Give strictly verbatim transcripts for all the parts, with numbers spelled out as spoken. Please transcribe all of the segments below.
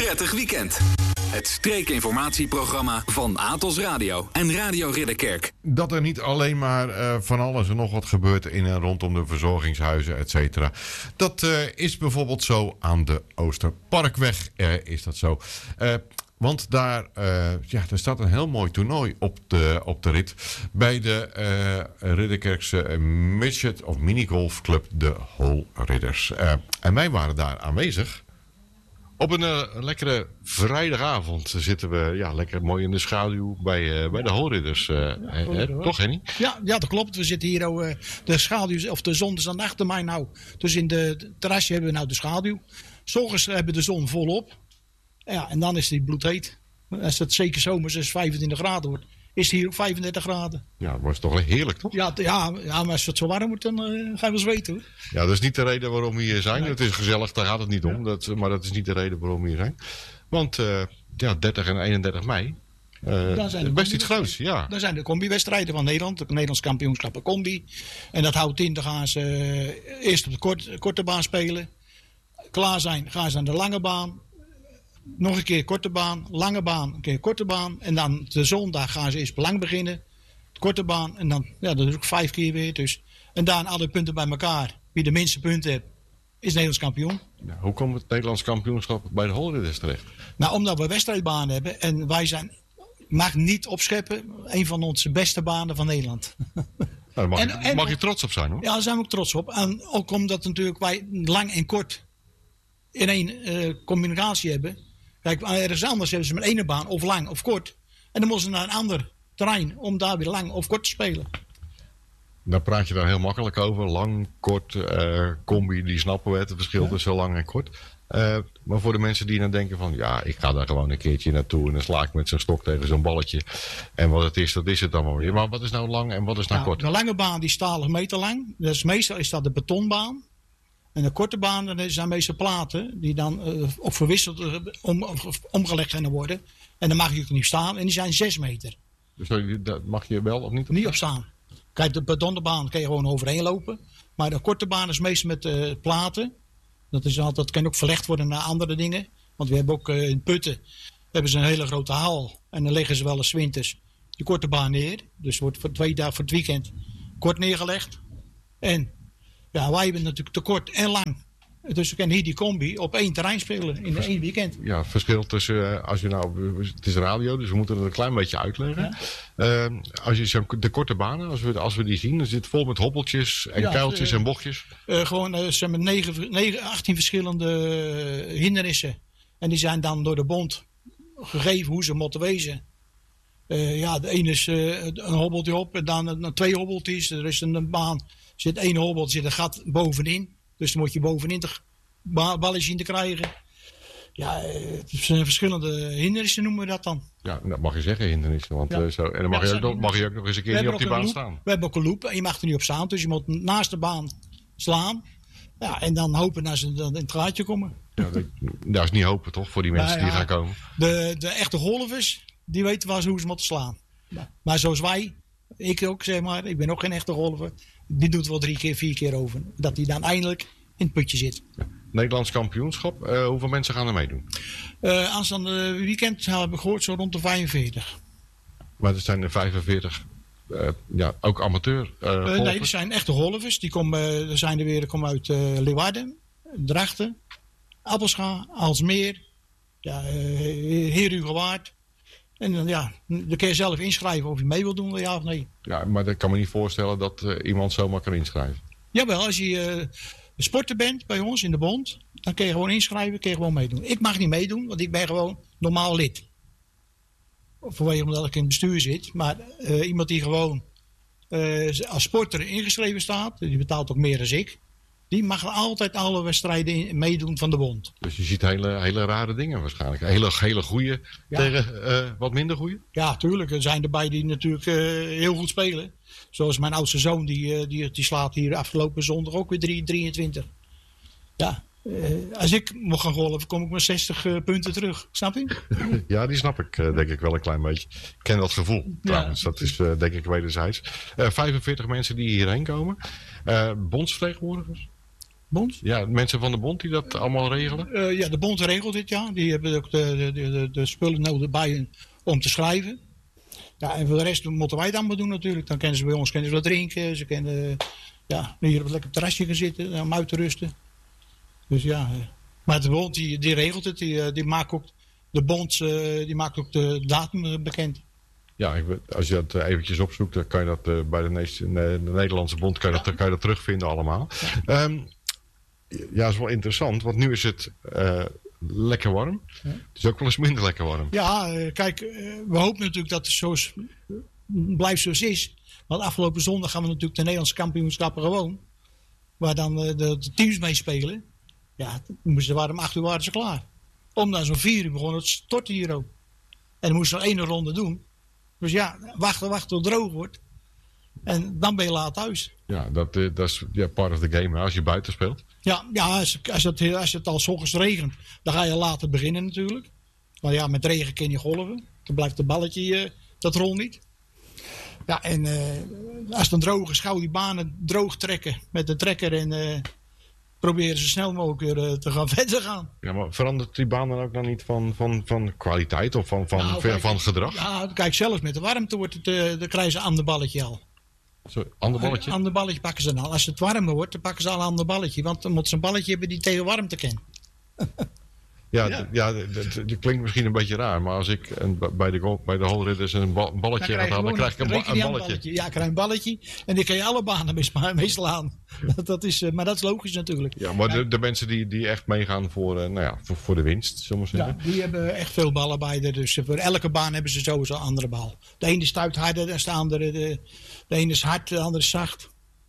prettig weekend. Het streekinformatieprogramma van Atos Radio en Radio Ridderkerk. Dat er niet alleen maar uh, van alles en nog wat gebeurt in en rondom de verzorgingshuizen, et cetera. Dat uh, is bijvoorbeeld zo aan de Oosterparkweg. Uh, is dat zo? Uh, Want daar, uh, ja, er staat een heel mooi toernooi op de, op de rit. Bij de uh, Ridderkerkse midget of minigolfclub de Hol Ridders. Uh, en wij waren daar aanwezig. Op een uh, lekkere vrijdagavond zitten we ja, lekker mooi in de schaduw bij, uh, bij de Hol Ridders. Uh, ja, he, he, toch, Henny? Ja, ja, dat klopt. We zitten hier, uh, de schaduw, of de zon is dan achter mij nou. Dus in de terrasje hebben we nou de schaduw. 's Ochtends hebben we de zon volop. Ja, en dan is die bloedheet. Als het zeker zomers is vijfentwintig graden wordt, is het hier ook vijfendertig graden. Ja, dat was toch heerlijk, toch? Ja, ja, ja, maar als het zo warm wordt, dan uh, gaan we zweten, hoor. Ja, dat is niet de reden waarom we hier zijn. Nee. Het is gezellig, daar gaat het niet om. Ja. Dat, maar dat is niet de reden waarom we hier zijn. Want uh, ja, dertig en eenendertig mei, uh, dan zijn de best iets groots, ja. Dan zijn de combi-wedstrijden van Nederland, de Nederlands kampioenschappen combi. En dat houdt in, dan gaan ze uh, eerst op de kort, korte baan spelen. Klaar zijn, gaan ze aan de lange baan. Nog een keer korte baan, lange baan, een keer korte baan. En dan de zondag gaan ze eerst lang beginnen. Korte baan. En dan, ja, dat is ook vijf keer weer. Dus. En dan alle punten bij elkaar. Wie de minste punten heeft, is Nederlands kampioen. Ja, hoe komt het Nederlands kampioenschap bij de Hol Ridders terecht? Nou, omdat we wedstrijdbanen hebben. En wij zijn, mag niet opscheppen, een van onze beste banen van Nederland. Nou, daar mag, en, je, en, mag je trots op zijn, hoor. Ja, daar zijn we ook trots op. En ook omdat natuurlijk wij lang en kort in één uh, combinatie hebben. Kijk, ergens anders hebben ze met ene baan, of lang of kort. En dan moeten ze naar een ander terrein om daar weer lang of kort te spelen. Daar praat je dan heel makkelijk over. Lang, kort, uh, combi, die snappen we het. Het verschil ja. tussen lang en kort. Uh, maar voor de mensen die dan denken van... ja, ik ga daar gewoon een keertje naartoe... en dan sla ik met zo'n stok tegen zo'n balletje. En wat het is, dat is het dan wel weer. Maar wat is nou lang en wat is nou, nou kort? De lange baan die is twaalf meter lang. Dus meestal is dat de betonbaan. En de korte banen zijn meestal platen die dan uh, op verwisseld uh, om, omgelegd gaan worden. En dan mag je ook niet staan en die zijn zes meter. Dus dat mag je wel of niet op Niet op staan. Kijk, de betonbaan kan je gewoon overheen lopen. Maar de korte baan is meestal met uh, platen. Dat, is altijd, dat kan ook verlegd worden naar andere dingen. Want we hebben ook uh, in Putten hebben ze een hele grote hal. En dan leggen ze wel eens 's winters die korte baan neer. Dus wordt voor twee dagen voor het weekend kort neergelegd. En ja, wij hebben natuurlijk te kort en lang. Dus we kunnen hier die combi op één terrein spelen in één weekend. Ja, verschil tussen, uh, als je nou, het is radio, dus we moeten het een klein beetje uitleggen. Ja. Uh, als je zo, de korte banen, als we, als we die zien, dan zit het vol met hobbeltjes en ja, kuiltjes uh, en bochtjes. Uh, gewoon, uh, ze hebben negen, achttien verschillende hindernissen. En die zijn dan door de bond gegeven hoe ze moeten wezen. Uh, ja, de ene is uh, een hobbeltje op en dan uh, twee hobbeltjes. Er is een baan. Er zit één hobbel, er zit een gat bovenin. Dus dan moet je bovenin de ballen zien te krijgen. Ja, het zijn verschillende hindernissen noemen we dat dan. Ja, dat mag je zeggen, hindernissen. Want, ja. uh, zo, en dan mag, ja, je ook, mag je ook nog eens een keer niet op die baan staan. We hebben ook een loop en je mag er niet op staan. Dus je moet naast de baan slaan. Ja, en dan hopen dat ze in het gaatje komen. Ja, dat, dat is niet hopen toch, voor die mensen ja, ja. die gaan komen. De, de echte golfers, die weten wel hoe ze moeten slaan. Ja. Maar zoals wij, ik ook zeg maar, ik ben ook geen echte golfer. Die doet wel drie keer, vier keer over. Dat die dan eindelijk in het putje zit. Ja. Nederlands kampioenschap, uh, hoeveel mensen gaan er meedoen? Uh, aanstaande weekend hebben we gehoord zo rond de vijfenveertig. Maar er zijn er vijfenveertig, uh, ja, ook amateur uh, uh, Nee, er zijn echte golfers. Die komen, uh, er zijn er weer, komen uit uh, Leeuwarden, Drachten, Appelscha, Aalsmeer, ja, uh, Heerhugowaard. En dan, ja, dan kun je zelf inschrijven of je mee wil doen, ja of nee. Ja, maar ik kan me niet voorstellen dat uh, iemand zomaar kan inschrijven. Jawel, als je uh, sporter bent bij ons in de bond, dan kun je gewoon inschrijven, kun je gewoon meedoen. Ik mag niet meedoen, want ik ben gewoon normaal lid. Vanwege omdat ik in het bestuur zit. Maar uh, iemand die gewoon uh, als sporter ingeschreven staat, die betaalt ook meer dan ik. Die mag altijd alle wedstrijden in, meedoen van de bond. Dus je ziet hele, hele rare dingen waarschijnlijk. Hele, hele goede ja. tegen uh, wat minder goede? Ja, tuurlijk. Er zijn erbij die natuurlijk uh, heel goed spelen. Zoals mijn oudste zoon, die, uh, die, die slaat hier afgelopen zondag ook weer drieëntwintig. Ja, uh, als ik mocht gaan golven, kom ik met zestig uh, punten terug. Snap je? Ja, die snap ik uh, denk ik wel een klein beetje. Ik ken dat gevoel trouwens. Ja. Dat is uh, denk ik wederzijds. Uh, vijfenveertig mensen die hierheen komen. Uh, bondsvertegenwoordigers? Bond? Ja, mensen van de bond die dat allemaal regelen? Uh, ja, de bond regelt dit, ja. Die hebben ook de, de, de, de spullen nodig bij om te schrijven. Ja, en voor de rest moeten wij dan maar doen natuurlijk. Dan kennen ze bij ons kennen ze wat drinken. Ze kunnen ja, hier op een lekker terrasje gaan zitten om uit te rusten. Dus ja, maar de bond die, die regelt het. Die, die maakt ook de bond, die maakt ook de datum bekend. Ja, als je dat eventjes opzoekt, dan kan je dat uh, bij de, de Nederlandse bond kan je dat, ja. kan je dat terugvinden allemaal. Ja, um, ja, dat is wel interessant, want nu is het uh, lekker warm. Ja. Het is ook wel eens minder lekker warm. Ja, uh, kijk, uh, we hopen natuurlijk dat het zo is, uh, blijft zoals het is. Want afgelopen zondag gaan we natuurlijk de Nederlandse kampioenschappen gewoon. Waar dan uh, de, de teams meespelen. Ja, ze waren om acht uur waren ze klaar. Om dan zo'n vier uur begonnen het storten hier ook. En dan moesten we nog één ronde doen. Dus ja, wachten, wachten tot het droog wordt. En dan ben je laat thuis. Ja, dat, dat is ja, part of the game, hè, als je buiten speelt. Ja, ja als, als, het, als het al 's ochtends regent, dan ga je later beginnen natuurlijk. Maar ja, met regen kun je golven. Dan blijft het balletje, uh, dat rolt niet. Ja, en uh, als het dan droog is, gauw die banen droog trekken met de trekker. En uh, proberen zo snel mogelijk weer uh, te gaan verder gaan. Ja, maar verandert die baan dan ook dan niet van, van, van kwaliteit of van, van, nou, kijk, van gedrag? Ja, kijk, zelfs met de warmte wordt het, uh, dan krijgen ze een ander balletje al. Sorry, ander balletje? Een ander balletje pakken ze dan al. Als het warmer wordt, dan pakken ze al een ander balletje. Want dan moeten ze een balletje hebben die tegen warmte kent. Ja, ja. D- ja d- d- d- dat klinkt misschien een beetje raar. Maar als ik een, bij de, go- bij de Hole Ridders een ba- balletje ga halen, dan krijg ik een, ba- een balletje. balletje. Ja, ik krijg een balletje. En die kan je alle banen mee, mee slaan. dat, dat is, maar dat is logisch natuurlijk. Ja, maar de, de mensen die, die echt meegaan voor, uh, nou ja, voor, voor de winst, zullen we zeggen. Ja, die hebben echt veel ballen bij. De, dus voor elke baan hebben ze sowieso een andere bal. De ene stuit harder dan de andere. De, de ene is hard, de andere is zacht.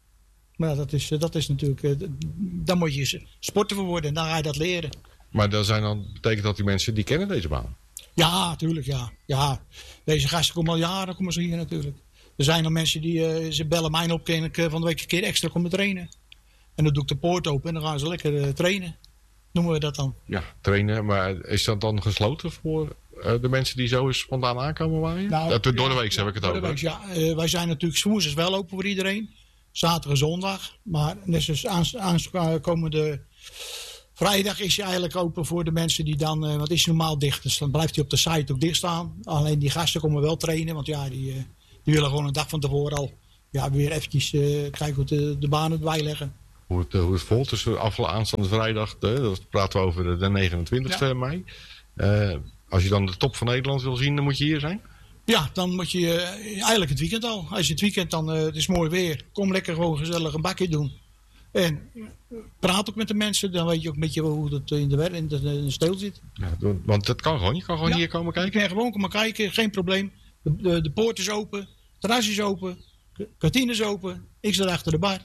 Maar dat is, dat is natuurlijk... Dan moet je sporten voor worden en dan ga je dat leren. Maar dat zijn dan, betekent dat die mensen, die kennen deze baan? Ja, natuurlijk, ja. ja. Deze gasten komen al jaren komen ze hier natuurlijk. Er zijn al mensen die, uh, ze bellen mij op, kan ik uh, van de week een keer extra komen trainen. En dan doe ik de poort open en dan gaan ze lekker uh, trainen. Noemen we dat dan. Ja, trainen, maar is dat dan gesloten voor uh, de mensen die zo eens spontaan aankomen waaien? Nou, dat, door de week ja, heb ik het over. Week, ja, uh, wij zijn natuurlijk woensdags wel open voor iedereen. Zaterdag en zondag. Maar dus aankomende... Vrijdag is hij eigenlijk open voor de mensen die dan, uh, want is normaal dicht, dus dan blijft hij op de site ook dicht staan. Alleen die gasten komen wel trainen, want ja, die, uh, die willen gewoon een dag van tevoren al ja, weer eventjes uh, kijken hoe de, de banen erbij leggen. Hoe het, uh, hoe het voelt, dus afgelopen aanstaande vrijdag, de, dat praten we over de, de negenentwintigste ja. mei. Uh, als je dan de top van Nederland wil zien, dan moet je hier zijn? Ja, dan moet je uh, eigenlijk het weekend al. Als je het weekend dan, uh, het is mooi weer, kom lekker gewoon gezellig een bakje doen. En praat ook met de mensen, dan weet je ook een beetje hoe het in de, in de, in de steel zit. Ja, want dat kan gewoon, je kan gewoon ja, hier komen kijken? Je kan gewoon komen kijken, geen probleem. De, de, de poort is open, het terras is open, de kantine is open, ik sta achter de bar.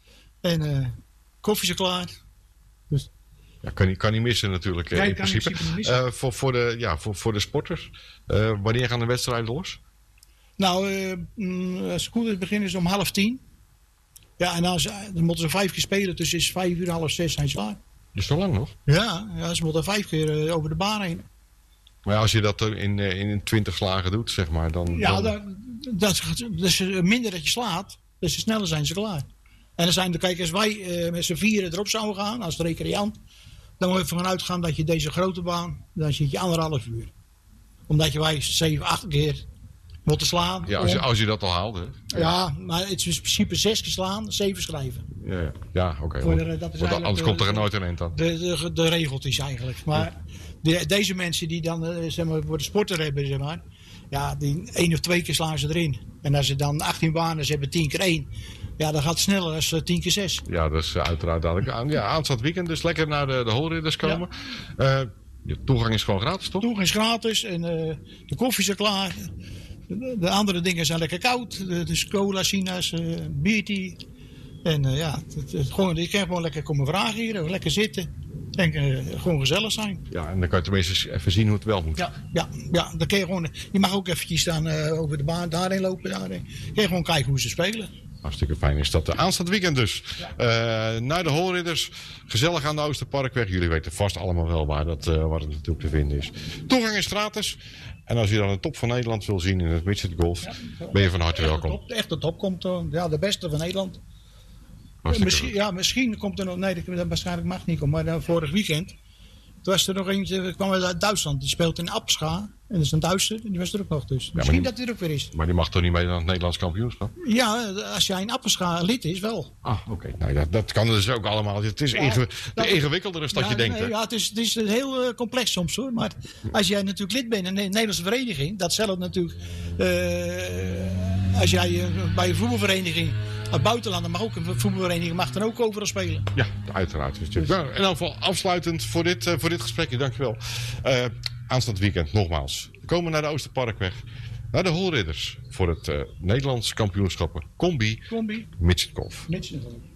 En uh, koffie is klaar. Dus. Ja, kan, niet, kan niet missen natuurlijk ja, in principe. In principe uh, voor, voor, de, ja, voor, voor de sporters, uh, wanneer gaan de wedstrijden los? Nou, uh, als het goed is beginnen ze om half tien. Ja, en dan, dan moeten ze vijf keer spelen, dus is vijf uur, half zes zijn ze klaar. Dus zo lang nog? Ja, ja ze moeten vijf keer uh, over de baan heen. Maar als je dat in, in twintig slagen doet, zeg maar, dan... Ja, dan... Dat, dat, dus minder dat je slaat, dus sneller zijn ze klaar. En dan zijn de kijk, als wij uh, met z'n vieren erop zouden gaan, als recreant, dan moet je ervan uitgaan dat je deze grote baan, dan zit je anderhalf uur. Omdat je wij zeven, acht keer moeten slaan. Ja, als je, als je dat al haalde. Ja. ja, maar het is in principe zes keer slaan, zeven schrijven. Ja, ja. ja oké. Okay. Anders komt er nooit een eind aan. De, de, de regeltjes eigenlijk. Maar ja. de, deze mensen die dan zeg maar, voor de sporter hebben, zeg maar, ja, die één of twee keer slaan ze erin. En als ze dan achttien banen, ze hebben tien keer één. Ja, dan gaat het sneller dan uh, tien keer zes. Ja, dat is uh, uiteraard dadelijk. Aan, ja, aanstaand weekend, dus lekker naar de, de Hole Ridders komen. Ja. Uh, de toegang is gewoon gratis, toch? Toegang is gratis en uh, de koffie is er klaar. De, de andere dingen zijn lekker koud. De, de cola, sinaas, uh, biertje. En uh, ja, het, het, gewoon, je kan gewoon lekker komen vragen hier. Lekker zitten. En uh, gewoon gezellig zijn. Ja, en dan kan je tenminste even zien hoe het wel moet. Ja, ja, ja dan kun je gewoon... Je mag ook eventjes dan uh, over de baan daarheen lopen. Daarheen. Kun je gewoon kijken hoe ze spelen. Hartstikke fijn is dat. Aanstaand weekend dus. Ja. Uh, naar de Hole Ridders. Gezellig aan de Oosterparkweg. Jullie weten vast allemaal wel waar, dat, uh, waar het natuurlijk te vinden is. Toegang is gratis. En als je dan de top van Nederland wil zien in het midget golf, ja, ben je van harte welkom. De top, echt de top komt. Uh, ja, de beste van Nederland. Hartstikke misschien, goed. ja, misschien komt er nog... Nee, dat, dat waarschijnlijk mag niet komen. Maar dan vorig weekend... Toen was er nog eentje... Ik kwam uit Duitsland. Die speelt in Appscha. En dat is een Duitser. Die was er ook nog dus. Misschien die- dat hij er ook weer is. Maar die mag toch niet mee naar het Nederlands kampioenschap? Ja, als jij in Appelscha lid is, wel. Ah, oké. Nou, dat, dat kan dus ook allemaal. Het is Ja, inge- dat- ingewikkelder dan dat ja, je denkt. nee, Hè? ja, het is, het is heel uh, complex soms hoor. Maar als jij natuurlijk lid bent in een Nederlandse vereniging, dat zelf natuurlijk. Uh, als jij uh, bij een voetbalvereniging uit buitenlanden mag ook een voetbalvereniging mag dan ook overal spelen. Ja, uiteraard. Dus, nou, in elk geval afsluitend voor dit, uh, voor dit gesprekje. Dankjewel. Uh, aanstaand weekend nogmaals. We komen naar de Oosterparkweg. Naar de Holridders voor het uh, Nederlands kampioenschappen Combi Combi. Midgetgolf. Midgetgolf.